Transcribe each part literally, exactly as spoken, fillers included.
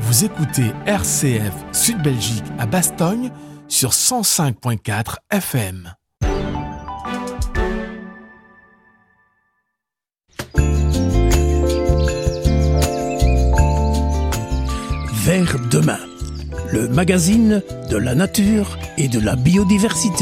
Vous écoutez R C F Sud Belgique à Bastogne sur cent cinq virgule quatre F M. Vers demain, le magazine de la nature et de la biodiversité.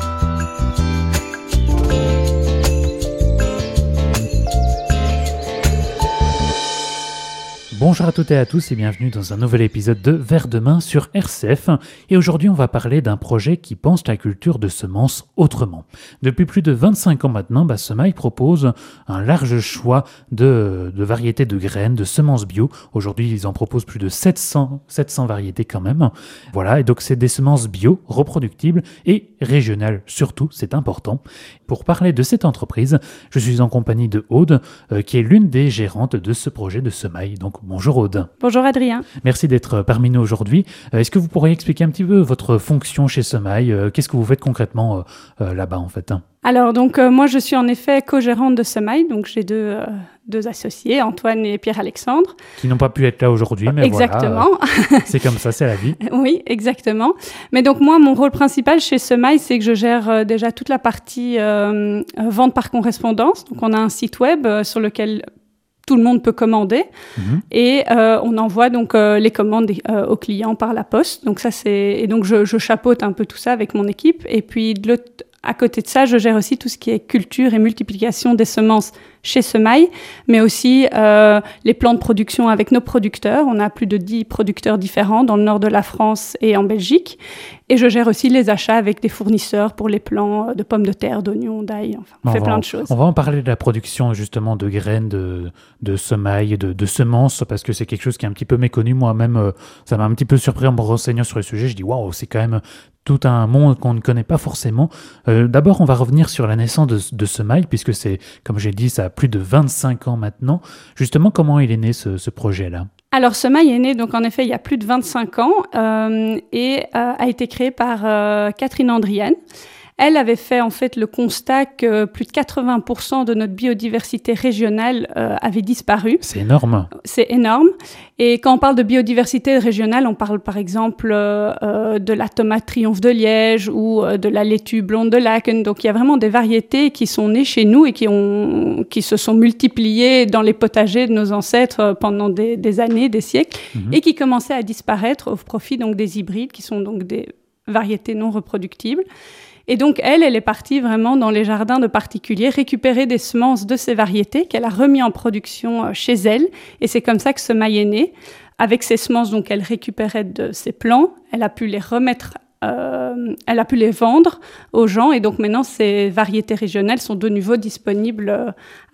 Bonjour à toutes et à tous et bienvenue dans un nouvel épisode de Vers demain sur R C F. Et aujourd'hui, on va parler d'un projet qui pense la culture de semences autrement. Depuis plus de vingt-cinq ans maintenant, bah, Semaille propose un large choix de, de variétés de graines, de semences bio. Aujourd'hui, ils en proposent plus de sept cents, sept cents variétés quand même. Voilà, et donc c'est des semences bio, reproductibles et régionales surtout, c'est important. Pour parler de cette entreprise, je suis en compagnie de Aude, euh, qui est l'une des gérantes de ce projet de Semaille. Donc, bonjour Aude. Bonjour Adrien. Merci d'être parmi nous aujourd'hui. Est-ce que vous pourriez expliquer un petit peu votre fonction chez Semaille ? Qu'est-ce que vous faites concrètement euh, là-bas en fait ? Alors donc euh, moi je suis en effet co-gérante de Semaille, donc j'ai deux, euh, deux associés, Antoine et Pierre-Alexandre. Qui n'ont pas pu être là aujourd'hui, mais exactement. Voilà, euh, c'est comme ça, c'est la vie. Oui, exactement. Mais donc moi mon rôle principal chez Semaille, c'est que je gère euh, déjà toute la partie euh, vente par correspondance. Donc on a un site web euh, sur lequel tout le monde peut commander mmh. et euh, on envoie donc euh, les commandes euh, aux clients par la poste. Donc ça c'est et donc je, je chapeaute un peu tout ça avec mon équipe. Et puis de l'autre, à côté de ça, je gère aussi tout ce qui est culture et multiplication des semences chez Semaille, mais aussi euh, les plans de production avec nos producteurs. On a plus de dix producteurs différents dans le nord de la France et en Belgique. Et je gère aussi les achats avec des fournisseurs pour les plants de pommes de terre, d'oignons, d'ail. Enfin, on, on fait plein en, de choses. On va en parler de la production justement de graines, de, de semailles, de, de semences, parce que c'est quelque chose qui est un petit peu méconnu. Moi-même, euh, ça m'a un petit peu surpris en me renseignant sur le sujet. Je dis waouh, c'est quand même tout un monde qu'on ne connaît pas forcément. Euh, d'abord, on va revenir sur la naissance de, de Semaille, puisque c'est, comme j'ai dit, ça a plus de vingt-cinq ans maintenant. Justement, comment il est né ce, ce projet-là ? Alors, Semaille est né, donc en effet, il y a plus de vingt-cinq ans euh, et euh, a été créé par euh, Catherine Andrienne. Elle avait fait en fait le constat que plus de quatre-vingts pour cent de notre biodiversité régionale euh, avait disparu. C'est énorme. C'est énorme. Et quand on parle de biodiversité régionale, on parle par exemple euh, euh, de la tomate triomphe de Liège ou euh, de la laitue blonde de Laken. Donc il y a vraiment des variétés qui sont nées chez nous et qui, ont, qui se sont multipliées dans les potagers de nos ancêtres pendant des, des années, des siècles, mmh. et qui commençaient à disparaître au profit donc des hybrides, qui sont donc des variétés non reproductibles. Et donc, elle, elle est partie vraiment dans les jardins de particuliers, récupérer des semences de ces variétés qu'elle a remis en production chez elle. Et c'est comme ça que Semaille est né. Avec ces semences, donc, elle récupérait de ses plants. Elle a pu les remettre, euh, elle a pu les vendre aux gens. Et donc, maintenant, ces variétés régionales sont de nouveau disponibles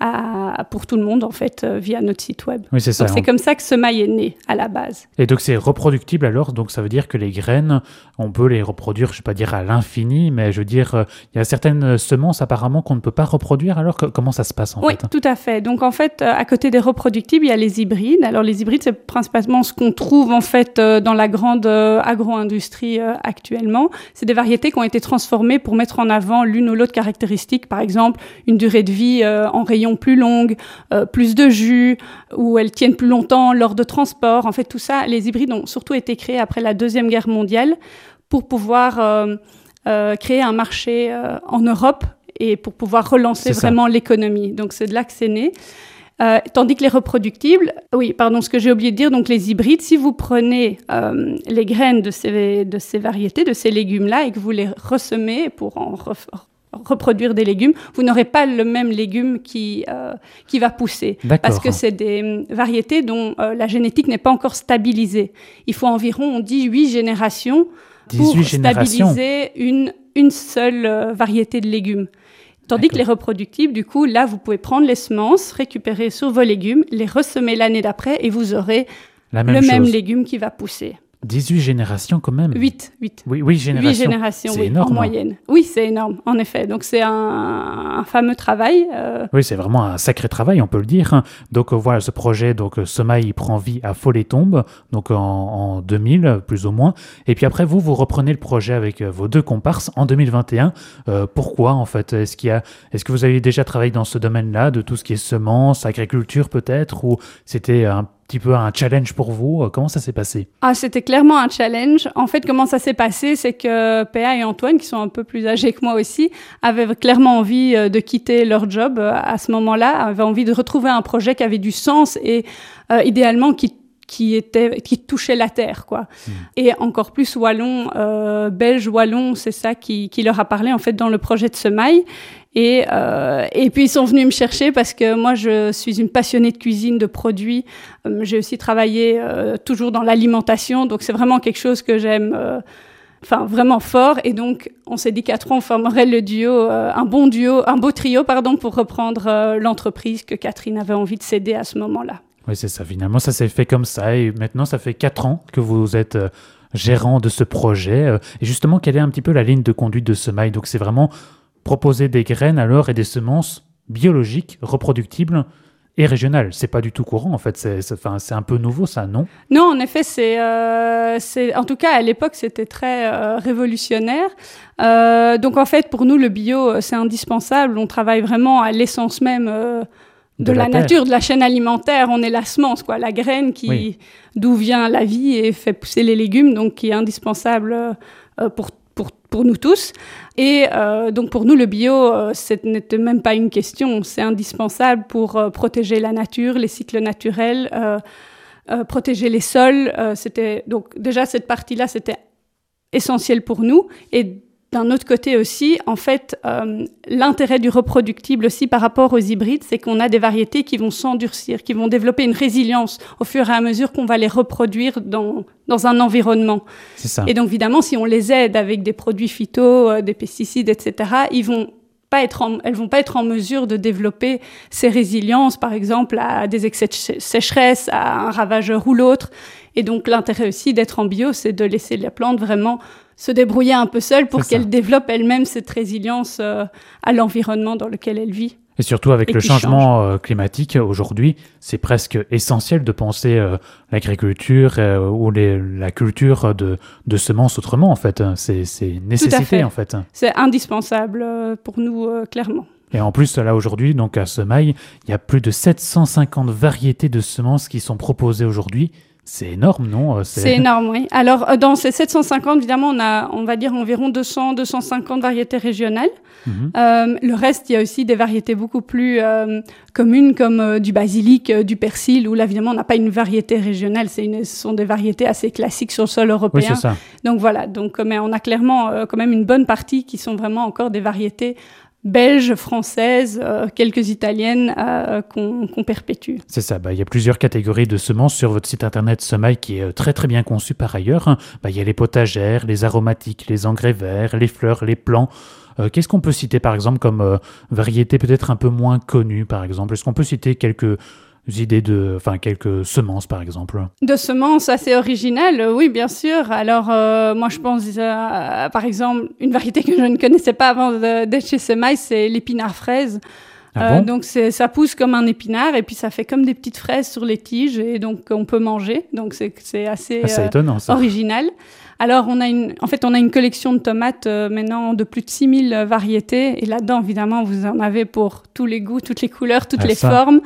à, pour tout le monde, en fait, via notre site web. Oui, c'est ça. Donc, c'est comme ça que Semaille est né, à la base. Et donc, c'est reproductible alors. Donc, ça veut dire que les graines, on peut les reproduire, je ne vais pas dire à l'infini, mais je veux dire, il y a certaines semences apparemment qu'on ne peut pas reproduire. Alors, que, comment ça se passe en oui, fait ? Oui, tout à fait. Donc, en fait, à côté des reproductibles, il y a les hybrides. Alors, les hybrides, c'est principalement ce qu'on trouve, en fait, dans la grande agro-industrie actuellement. C'est des variétés qui ont été transformées pour mettre en avant l'une ou l'autre caractéristique. Par exemple, une durée de vie en rayon plus longue, euh, plus de jus, où elles tiennent plus longtemps lors de transport. En fait, tout ça, les hybrides ont surtout été créés après la Deuxième Guerre mondiale pour pouvoir euh, euh, créer un marché euh, en Europe et pour pouvoir relancer c'est vraiment ça. L'économie. Donc, c'est de là que c'est né. Euh, tandis que les reproductibles, oui, pardon, ce que j'ai oublié de dire, donc les hybrides, si vous prenez euh, les graines de ces, de ces variétés, de ces légumes-là, et que vous les ressemez pour en ref- reproduire des légumes, vous n'aurez pas le même légume qui, euh, qui va pousser. D'accord. Parce que c'est des variétés dont euh, la génétique n'est pas encore stabilisée. Il faut environ, on dit, huit générations pour générations. stabiliser une, une seule euh, variété de légumes. Tandis D'accord. que les reproductibles, du coup, là, vous pouvez prendre les semences, récupérer sur vos légumes, les ressemer l'année d'après et vous aurez la même le chose. même légume qui va pousser. dix-huit générations quand même. huit, huit. Oui, huit générations. huit générations, c'est oui, énorme. En moyenne. Oui, c'est énorme, en effet. Donc, c'est un, un fameux travail. Euh... Oui, c'est vraiment un sacré travail, on peut le dire. Donc, euh, voilà, ce projet, donc Semaille, il prend vie à Follet-Tombe, donc en, en deux mille, plus ou moins. Et puis après, vous, vous reprenez le projet avec euh, vos deux comparses en deux mille vingt et un. Euh, pourquoi, en fait ? Est-ce qu'il y a, est-ce que vous avez déjà travaillé dans ce domaine-là, de tout ce qui est semences, agriculture peut-être, ou c'était un petit peu un challenge pour vous. Comment ça s'est passé? Ah, c'était clairement un challenge. En fait, comment ça s'est passé, c'est que Péa et Antoine, qui sont un peu plus âgés que moi aussi, avaient clairement envie de quitter leur job à ce moment-là, avaient envie de retrouver un projet qui avait du sens et euh, idéalement qui qui était qui touchait la terre, quoi. Mmh. Et encore plus wallon, euh, belge wallon, c'est ça qui qui leur a parlé en fait dans le projet de Semaille. Et euh, et puis ils sont venus me chercher parce que moi je suis une passionnée de cuisine, de produits. Euh, j'ai aussi travaillé euh, toujours dans l'alimentation, donc c'est vraiment quelque chose que j'aime. Euh, Enfin, vraiment fort. Et donc, on s'est dit qu'à trois, on formerait le duo, euh, un bon duo, un beau trio, pardon, pour reprendre euh, l'entreprise que Catherine avait envie de céder à ce moment-là. Oui, c'est ça. Finalement, ça s'est fait comme ça. Et maintenant, ça fait quatre ans que vous êtes euh, gérant de ce projet. Euh, et justement, quelle est un petit peu la ligne de conduite de Semaille? Donc, c'est vraiment proposer des graines alors et des semences biologiques, reproductibles et régionales. C'est pas du tout courant, en fait. C'est, c'est, enfin, c'est un peu nouveau, ça, non? Non, en effet, c'est, euh, c'est, en tout cas, à l'époque, c'était très euh, révolutionnaire. Euh, donc, en fait, pour nous, le bio, c'est indispensable. On travaille vraiment à l'essence même euh, de, de la, la nature, de la chaîne alimentaire. On est la semence, quoi, la graine qui, oui. d'où vient la vie et fait pousser les légumes, donc qui est indispensable euh, pour Pour, pour nous tous. Et euh, donc, pour nous, le bio, euh, ce n'était même pas une question. C'est indispensable pour euh, protéger la nature, les cycles naturels, euh, euh, protéger les sols. Euh, c'était, donc, déjà, cette partie-là, c'était essentiel pour nous. Et d'un autre côté aussi, en fait, euh, l'intérêt du reproductible aussi par rapport aux hybrides, c'est qu'on a des variétés qui vont s'endurcir, qui vont développer une résilience au fur et à mesure qu'on va les reproduire dans, dans un environnement. C'est ça. Et donc, évidemment, si on les aide avec des produits phyto, euh, des pesticides, et cetera, ils vont pas être en, elles vont pas être en mesure de développer ces résiliences, par exemple, à des excès de sécheresse, à un ravageur ou l'autre. Et donc, l'intérêt aussi d'être en bio, c'est de laisser la plante vraiment se débrouiller un peu seule pour qu'elle développe elle-même cette résilience euh, à l'environnement dans lequel elle vit. Et surtout avec et le changement change. euh, climatique aujourd'hui, c'est presque essentiel de penser euh, l'agriculture euh, ou les, la culture de, de semences autrement, en fait. C'est, c'est une nécessité, en fait. C'est indispensable euh, pour nous, euh, clairement. Et en plus, là, aujourd'hui, donc à Semaille, il y a plus de sept cent cinquante variétés de semences qui sont proposées aujourd'hui. C'est énorme, non? C'est... c'est énorme, oui. Alors, dans ces sept cent cinquante, évidemment, on a, on va dire, environ deux cents, deux cent cinquante variétés régionales. Mmh. Euh, le reste, il y a aussi des variétés beaucoup plus euh, communes, comme euh, du basilic, euh, du persil, où là, évidemment, on n'a pas une variété régionale. C'est une, ce sont des variétés assez classiques sur le sol européen. Oui, c'est ça. Donc, voilà. Donc, mais on a clairement euh, quand même une bonne partie qui sont vraiment encore des variétés belges, françaises, euh, quelques italiennes euh, qu'on, qu'on perpétue. C'est ça, bah, il y a plusieurs catégories de semences sur votre site internet Semaille qui est très très bien conçu par ailleurs. Bah, il y a les potagères, les aromatiques, les engrais verts, les fleurs, les plants. Euh, qu'est-ce qu'on peut citer par exemple comme euh, variétés peut-être un peu moins connues par exemple? Est-ce qu'on peut citer quelques idées de, enfin quelques semences par exemple? De semences assez originales, oui bien sûr. Alors euh, moi je pense euh, par exemple une variété que je ne connaissais pas avant de, d'être chez Semaille, c'est l'épinard fraise. Ah euh, bon? donc c'est, ça pousse comme un épinard et puis ça fait comme des petites fraises sur les tiges et donc on peut manger. Donc c'est, c'est assez ah, c'est euh, étonnant, ça. Original. Alors on a une, en fait on a une collection de tomates euh, maintenant de plus de six mille variétés et là-dedans évidemment vous en avez pour tous les goûts, toutes les couleurs, toutes ah, les ça. formes.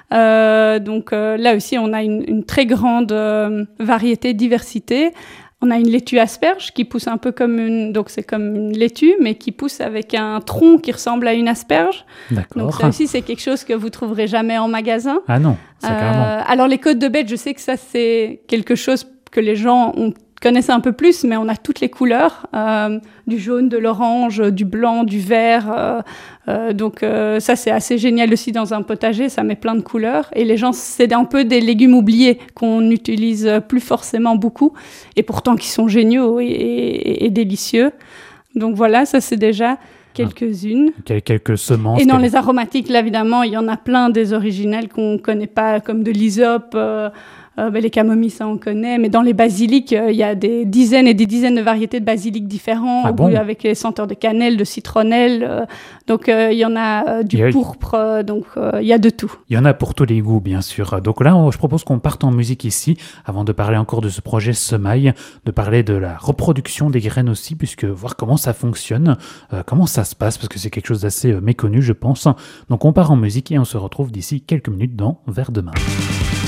Euh, donc euh, là aussi on a une, une très grande euh, variété, diversité. On a une laitue asperge qui pousse un peu comme une, donc c'est comme une laitue, mais qui pousse avec un tronc qui ressemble à une asperge. D'accord. Donc ça aussi c'est quelque chose que vous trouverez jamais en magasin. Ah non, c'est euh, carrément. Alors les côtes de bête, je sais que ça c'est quelque chose que les gens ont connaissent un peu plus, mais on a toutes les couleurs, euh, du jaune, de l'orange, du blanc, du vert. Euh, euh, donc euh, ça, c'est assez génial aussi dans un potager, ça met plein de couleurs. Et les gens, c'est un peu des légumes oubliés qu'on n'utilise plus forcément beaucoup, et pourtant qui sont géniaux et, et, et délicieux. Donc voilà, ça c'est déjà quelques-unes. Ah, quelques semences. Et dans quel... les aromatiques, là, évidemment, il y en a plein des originales qu'on ne connaît pas, comme de l'hysope. Euh, Euh, ben, les camomilles, ça on connaît, mais dans les basilics, il euh, y a des dizaines et des dizaines de variétés de basilic différents, ah bon? avec les senteurs de cannelle, de citronnelle, euh, donc il euh, y en a euh, du a... pourpre, euh, donc il euh, y a de tout. Il y en a pour tous les goûts, bien sûr. Donc là, on, je propose qu'on parte en musique ici, avant de parler encore de ce projet Semaille, de parler de la reproduction des graines aussi, puisque voir comment ça fonctionne, euh, comment ça se passe, parce que c'est quelque chose d'assez euh, méconnu, je pense. Donc on part en musique et on se retrouve d'ici quelques minutes dans Vers demain.